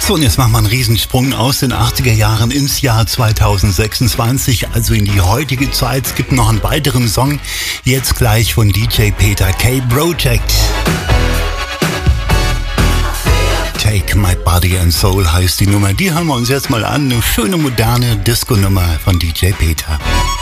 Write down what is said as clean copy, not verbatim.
So, und jetzt machen wir einen Riesensprung aus den 80er Jahren ins Jahr 2026, also in die heutige Zeit. Es gibt noch einen weiteren Song, jetzt gleich von DJ Peter K. Project. Take My Body and Soul heißt die Nummer. Die hören wir uns jetzt mal an. Eine schöne moderne Disco-Nummer von DJ Peter.